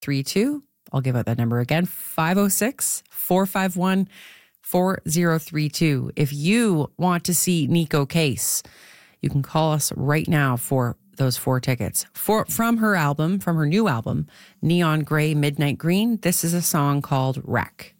4032. I'll give out that number again, 506-451-4032. If you want to see Neko Case, you can call us right now for those 4 tickets. From her new album, Neon Gray, Midnight Green, this is a song called Wreck.